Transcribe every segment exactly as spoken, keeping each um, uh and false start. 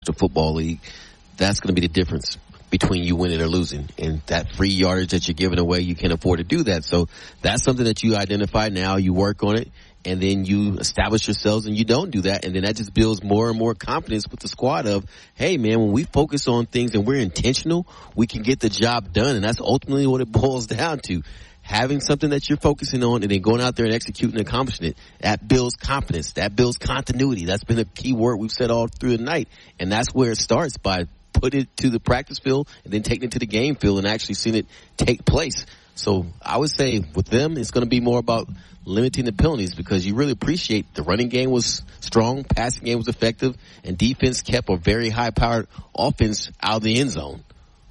National Football League, that's going to be the difference between you winning or losing. And that free yardage that you're giving away, you can't afford to do that. So that's something that you identify now, you work on it, and then you establish yourselves and you don't do that. And then that just builds more and more confidence with the squad of, hey, man, when we focus on things and we're intentional, we can get the job done. And that's ultimately what it boils down to. Having something that you're focusing on and then going out there and executing and accomplishing it, that builds confidence. That builds continuity. That's been a key word we've said all through the night. And that's where it starts, by putting it to the practice field and then taking it to the game field and actually seeing it take place. So I would say with them, it's going to be more about limiting the penalties, because you really appreciate the running game was strong, passing game was effective, and defense kept a very high-powered offense out of the end zone.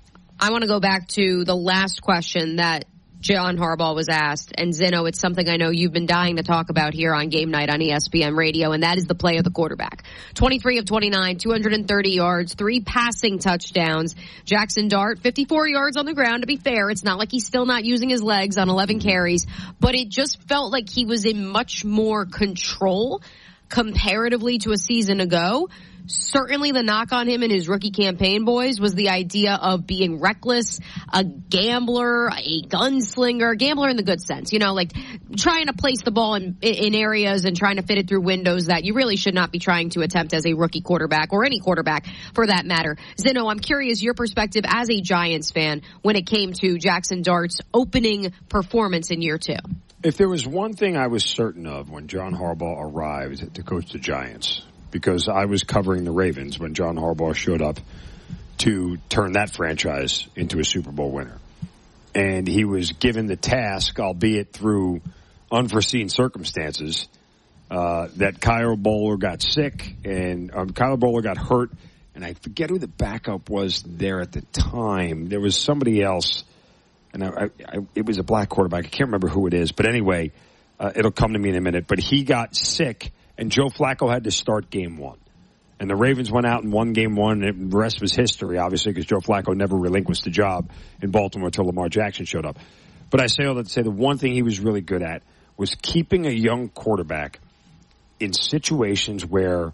I want to go back to the last question that John Harbaugh was asked, and Zeno, it's something I know you've been dying to talk about here on Game Night on E S P N Radio, and that is the play of the quarterback. twenty-three of twenty-nine, two hundred thirty yards, three passing touchdowns. Jackson Dart, fifty-four yards on the ground. To be fair, it's not like he's still not using his legs on eleven carries, but it just felt like he was in much more control comparatively to a season ago. Certainly the knock on him in his rookie campaign, boys, was the idea of being reckless, a gambler, a gunslinger, gambler in the good sense, you know, like trying to place the ball in, in areas and trying to fit it through windows that you really should not be trying to attempt as a rookie quarterback, or any quarterback for that matter. Zeno, I'm curious your perspective as a Giants fan when it came to Jackson Dart's opening performance in year two. If there was one thing I was certain of when John Harbaugh arrived to coach the Giants, because I was covering the Ravens when John Harbaugh showed up to turn that franchise into a Super Bowl winner. And he was given the task, albeit through unforeseen circumstances, uh, that Kyle Bowler got sick and um, Kyle Bowler got hurt. And I forget who the backup was there at the time. There was somebody else, and I, I, I, it was a black quarterback. I can't remember who it is. But anyway, uh, it'll come to me in a minute. But he got sick, and Joe Flacco had to start game one. And the Ravens went out and won game one, and the rest was history, obviously, because Joe Flacco never relinquished the job in Baltimore until Lamar Jackson showed up. But I say all that to say the one thing he was really good at was keeping a young quarterback in situations where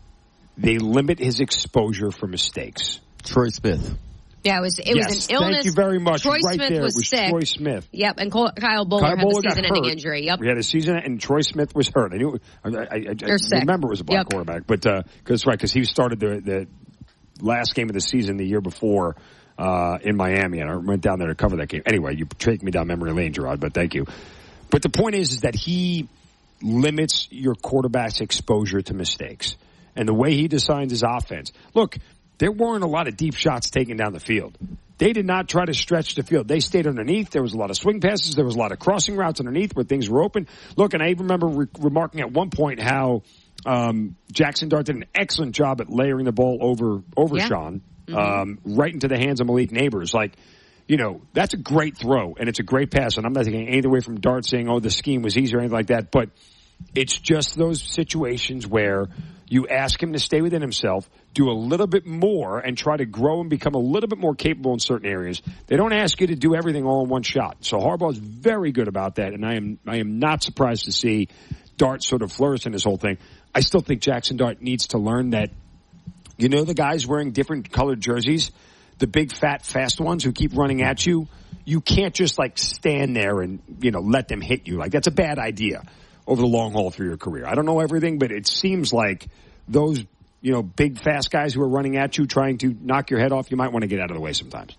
they limit his exposure for mistakes. Troy Smith. Yeah, it was it yes, was an illness. Thank you very much. Troy right Smith there, was, it was sick. Troy Smith. Yep, and Cole, Kyle Bowler Kyle had Bowler the season-ending injury. Yep, we had a season, and Troy Smith was hurt. I knew. I, I, I, I remember it was a black yep. quarterback, but because uh, right, because he started the the last game of the season the year before uh, in Miami, and I went down there to cover that game. Anyway, you take me down memory lane, Gerard, but thank you. But the point is, is that he limits your quarterback's exposure to mistakes, and the way he designs his offense. Look, there weren't a lot of deep shots taken down the field. They did not try to stretch the field. They stayed underneath. There was a lot of swing passes. There was a lot of crossing routes underneath where things were open. Look, and I even remember re- remarking at one point how um, Jackson Dart did an excellent job at layering the ball over over yeah. Sean, mm-hmm. um, right into the hands of Malik Neighbors. Like, you know, that's a great throw, and it's a great pass. And I'm not taking anything away from Dart saying, oh, the scheme was easy or anything like that. But it's just those situations where you ask him to stay within himself, do a little bit more, and try to grow and become a little bit more capable in certain areas. They don't ask you to do everything all in one shot. So Harbaugh is very good about that, and I am I am not surprised to see Dart sort of flourish in this whole thing. I still think Jackson Dart needs to learn that, you know, the guys wearing different colored jerseys, the big, fat, fast ones who keep running at you, you can't just, like, stand there and, you know, let them hit you. Like, that's a bad idea over the long haul through your career. I don't know everything, but it seems like those, you know, big, fast guys who are running at you, trying to knock your head off, you might want to get out of the way sometimes.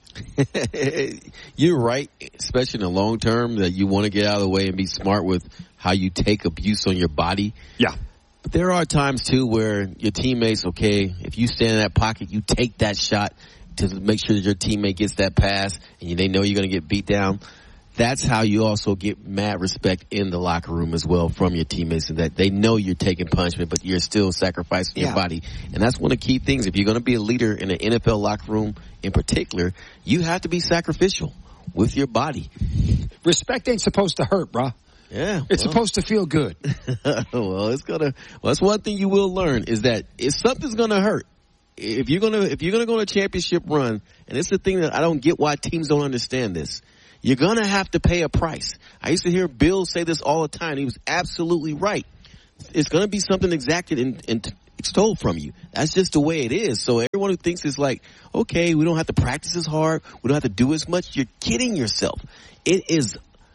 You're right, especially in the long term, that you want to get out of the way and be smart with how you take abuse on your body. Yeah. But there are times, too, where your teammates, okay, if you stand in that pocket, you take that shot to make sure that your teammate gets that pass, and they know you're going to get beat down. That's how you also get mad respect in the locker room as well from your teammates, and that they know you're taking punishment, but you're still sacrificing yeah. your body. And that's one of the key things. If you're going to be a leader in an N F L locker room in particular, you have to be sacrificial with your body. Respect ain't supposed to hurt, bruh. Yeah. It's well. supposed to feel good. well, it's gonna, well, that's one thing you will learn is that if something's gonna hurt, if you're gonna, if you're gonna go on a championship run, and it's the thing that I don't get why teams don't understand this, you're going to have to pay a price. I used to hear Bill say this all the time. He was absolutely right. It's going to be something exacted in, in, stole from you. That's just the way it is. So everyone who thinks it's like, okay, we don't have to practice as hard, we don't have to do as much, you're kidding yourself. It is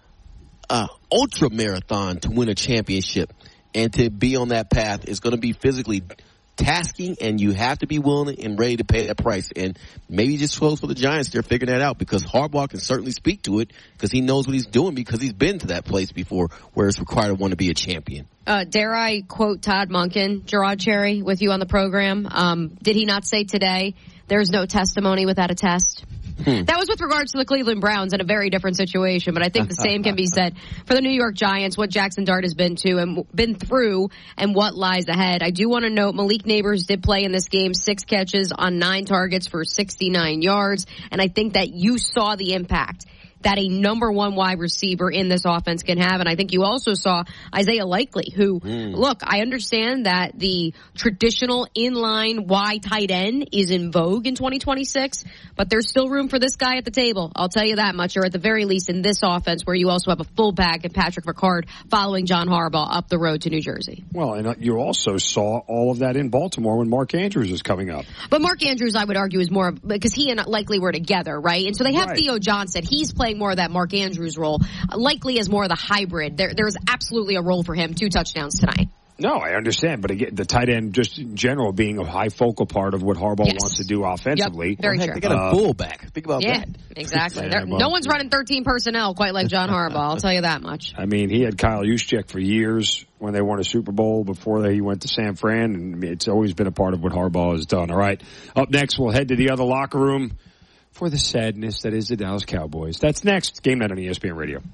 a ultra marathon to win a championship, and to be on that path is going to be physically tasking, and you have to be willing and ready to pay that price. And maybe just close for the Giants, they're figuring that out, because Harbaugh can certainly speak to it because he knows what he's doing, because he's been to that place before where it's required to want to be a champion. Uh, dare I quote Todd Monken, Gerard Cherry, with you on the program? Um, did he not say today, there's no testimony without a test? Hmm. That was with regards to the Cleveland Browns in a very different situation, but I think the same can be said for the New York Giants, what Jackson Dart has been to and been through and what lies ahead. I do want to note Malik Neighbors did play in this game, six catches on nine targets for sixty-nine yards, and I think that you saw the impact that a number one wide receiver in this offense can have. And I think you also saw Isaiah Likely, who, mm. look, I understand that the traditional inline Y tight end is in vogue in twenty twenty-six, but there's still room for this guy at the table. I'll tell you that much, or at the very least in this offense where you also have a fullback and Patrick Ricard following John Harbaugh up the road to New Jersey. Well, and you also saw all of that in Baltimore when Mark Andrews is coming up. But Mark Andrews, I would argue, is more, because he and Likely were together, right? And so they have right. Theo Johnson. He's playing more of that Mark Andrews role, likely as more of the hybrid. There, there's absolutely a role for him. Two touchdowns tonight. No, I understand, but again, the tight end, just in general, being a high focal part of what Harbaugh yes. wants to do offensively. Yep, very well, true. They got a uh, fullback. Think about yeah, that. Exactly. Yeah, well, no one's running thirteen personnel quite like John Harbaugh. I'll tell you that much. I mean, he had Kyle Juszczyk for years when they won a Super Bowl before he went to San Fran, and it's always been a part of what Harbaugh has done. All right, up next, we'll head to the other locker room for the sadness that is the Dallas Cowboys. That's next. Game Night on E S P N Radio.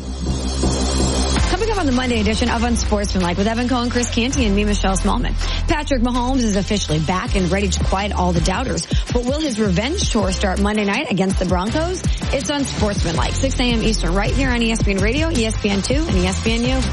Coming up on the Monday edition of Unsportsmanlike with Evan Cohen, Chris Canty, and me, Michelle Smallman. Patrick Mahomes is officially back and ready to quiet all the doubters. But will his revenge tour start Monday night against the Broncos? It's Unsportsmanlike, six a.m. Eastern, right here on E S P N Radio, E S P N two, and E S P N U.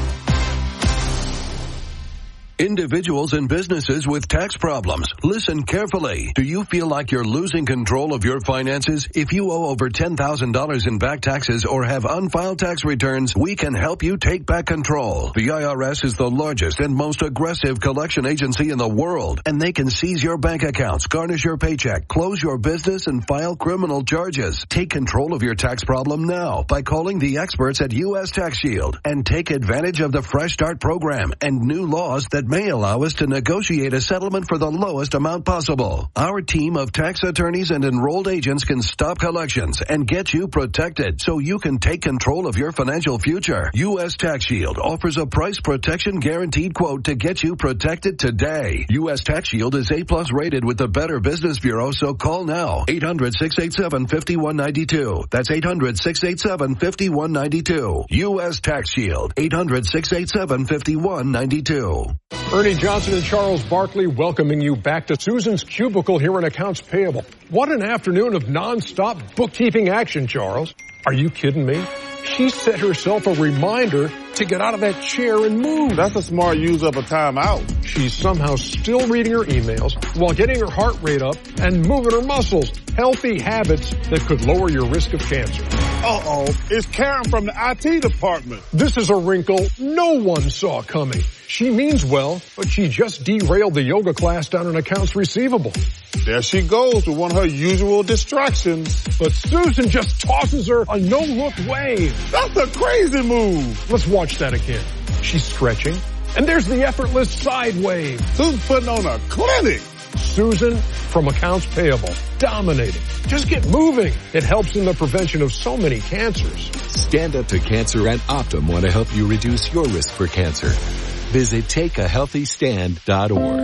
Individuals and businesses with tax problems, listen carefully. Do you feel like you're losing control of your finances? If you owe over ten thousand dollars in back taxes or have unfiled tax returns, we can help you take back control. The I R S is the largest and most aggressive collection agency in the world, and they can seize your bank accounts, garnish your paycheck, close your business, and file criminal charges. Take control of your tax problem now by calling the experts at U S Tax Shield and take advantage of the Fresh Start program and new laws that may allow us to negotiate a settlement for the lowest amount possible. Our team of tax attorneys and enrolled agents can stop collections and get you protected so you can take control of your financial future. U S Tax Shield offers a price protection guaranteed quote to get you protected today. U S Tax Shield is A plus rated with the Better Business Bureau, so call now. eight hundred, six eight seven, five one nine two. That's eight hundred, six eight seven, five one nine two. U S Tax Shield. eight hundred, six eight seven, five one nine two. Ernie Johnson and Charles Barkley welcoming you back to Susan's Cubicle here in Accounts Payable. What an afternoon of nonstop bookkeeping action, Charles. Are you kidding me? She set herself a reminder to get out of that chair and move. That's a smart use of a timeout. She's somehow still reading her emails while getting her heart rate up and moving her muscles. Healthy habits that could lower your risk of cancer. Uh-oh, it's Karen from the I T department. This is a wrinkle no one saw coming. She means well, but she just derailed the yoga class down in accounts receivable. There she goes with one of her usual distractions. But Susan just tosses her a no-look wave. That's a crazy move. Let's watch that again. She's stretching, and there's the effortless side wave. Susan's putting on a clinic. Susan from Accounts Payable, dominating. Just get moving. It helps in the prevention of so many cancers. Stand Up to Cancer and Optum want to help you reduce your risk for cancer. Visit take a healthy stand dot org.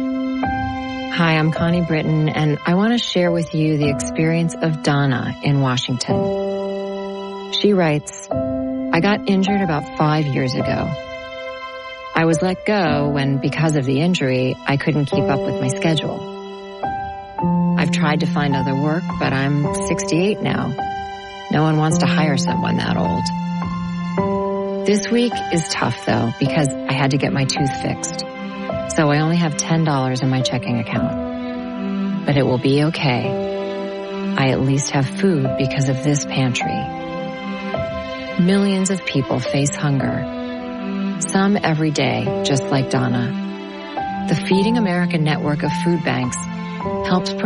Hi, I'm Connie Britton, and I want to share with you the experience of Donna in Washington. She writes, I got injured about five years ago. I was let go when, because of the injury, I couldn't keep up with my schedule. I've tried to find other work, but I'm sixty-eight now. No one wants to hire someone that old. This week is tough, though, because I had to get my tooth fixed. So I only have ten dollars in my checking account. But it will be okay. I at least have food because of this pantry. Millions of people face hunger. Some every day, just like Donna. The Feeding America network of food banks helps